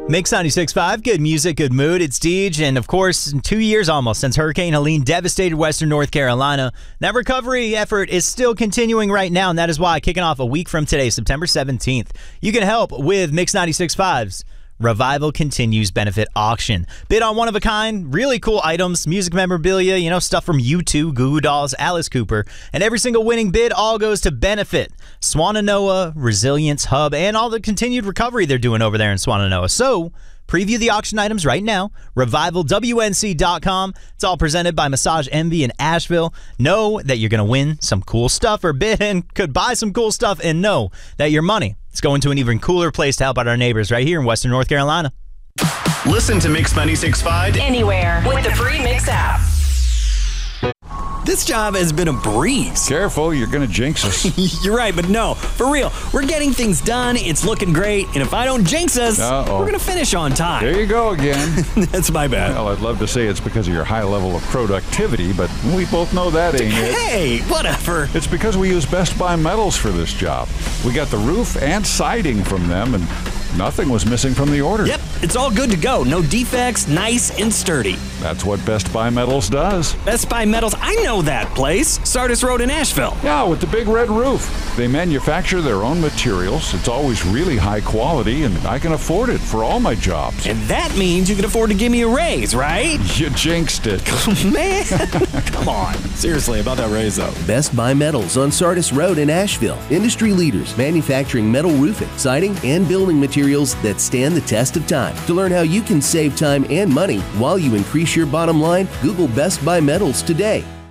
Mix 96.5, good music, good mood. It's Deej, and of course, 2 years almost since Hurricane Helene devastated Western North Carolina. That recovery effort is still continuing right now, and that is why, kicking off a week from today, September 17th, you can help with Mix 96.5's Revival Continues benefit auction. Bid on one-of-a-kind, really cool items, music memorabilia, stuff from U2, Goo Goo Dolls, Alice Cooper, and every single winning bid all goes to benefit Swannanoa, Resilience Hub, and all the continued recovery they're doing over there in Swannanoa. So, preview the auction items right now, revivalwnc.com. It's all presented by Massage Envy in Asheville. Know that you're going to win some cool stuff or bid and could buy some cool stuff, and know that your money is going to an even cooler place to help out our neighbors right here in Western North Carolina. Listen to Mix 96.5 anywhere with the free Mix app. This job has been a breeze. Careful, you're going to jinx us. You're right, but no, for real. We're getting things done, it's looking great, and if I don't jinx us, we're going to finish on time. There you go again. That's my bad. Well, I'd love to say it's because of your high level of productivity, but we both know that ain't it. Hey, whatever. It's because we use Best Buy Metals for this job. We got the roof and siding from them, and nothing was missing from the order. Yep, it's all good to go. No defects, nice and sturdy. That's what Best Buy Metals does. Best Buy Metals, I know that place. Sardis Road in Asheville. Yeah, with the big red roof. They manufacture their own materials. It's always really high quality, and I can afford it for all my jobs. And that means you can afford to give me a raise, right? You jinxed it. Man, come on. Seriously, about that raise, though. Best Buy Metals on Sardis Road in Asheville. Industry leaders manufacturing metal roofing, siding, and building materials that stand the test of time. To learn how you can save time and money while you increase your bottom line, Google Best Buy Metals today.